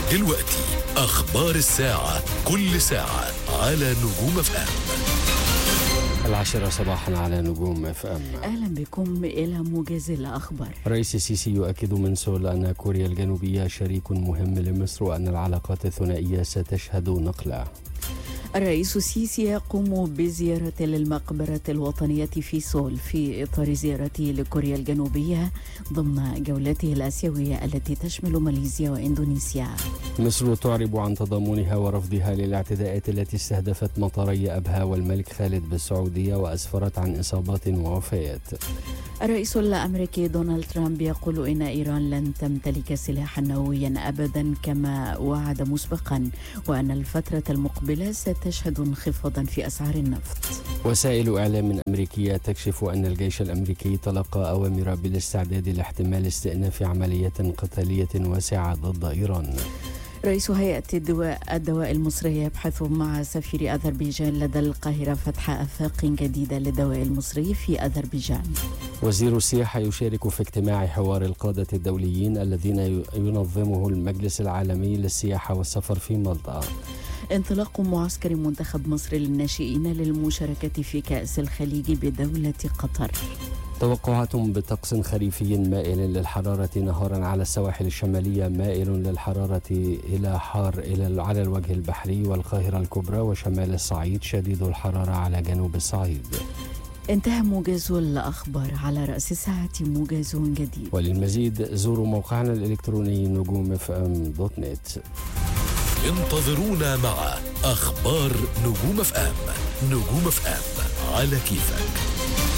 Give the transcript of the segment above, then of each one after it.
دلوقتي أخبار الساعة، كل ساعة على نجوم اف ام. 10 صباحا على نجوم اف ام. أهلا بكم إلى موجز الأخبار. رئيس السيسي يؤكد من سول أن كوريا الجنوبية شريك مهم لمصر وأن العلاقات الثنائية ستشهد نقلة. الرئيس السيسي يقوم بزيارة للمقبرة الوطنية في سول في إطار زيارته لكوريا الجنوبية ضمن جولته الآسيوية التي تشمل ماليزيا وإندونيسيا. مصر تعرب عن تضامنها ورفضها للاعتداءات التي استهدفت مطاري أبها والملك خالد بالسعودية وأسفرت عن إصابات ووفيات. الرئيس الأمريكي دونالد ترامب يقول إن إيران لن تمتلك سلاحا نوويا أبدا كما وعد مسبقا، وأن الفترة المقبلة ستشهد انخفاضا في أسعار النفط. وسائل إعلام أمريكية تكشف أن الجيش الأمريكي تلقى أوامر بالاستعداد لاحتمال استئناف عملية قتالية واسعة ضد إيران. رئيس هيئة الدواء المصرية يبحث مع سفير أذربيجان لدى القاهرة فتح آفاق جديدة للدواء المصري في أذربيجان. وزير السياحة يشارك في اجتماع حوار القادة الدوليين الذين ينظمه المجلس العالمي للسياحة والسفر في مالطا. انطلاق معسكر منتخب مصر للناشئين للمشاركة في كأس الخليج بدولة قطر. توقعات بطقس خريفي مائل للحرارة نهارا على السواحل الشمالية، مائل للحرارة إلى حار على الوجه البحري والقاهرة الكبرى وشمال الصعيد، شديد الحرارة على جنوب الصعيد. انتهى موجز الأخبار، على رأس الساعة موجز جديد. وللمزيد زوروا موقعنا الإلكتروني نجومfm.net. انتظرونا مع أخبار نجوم اف ام. نجوم اف ام على كيفك.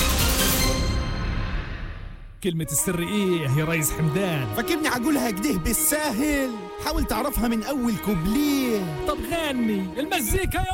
كلمة السر ايه يا ريس حمدان؟ فاكرني عقولها كده بالساهل؟ حاول تعرفها من اول كوبليه. طب غني المزيكا يا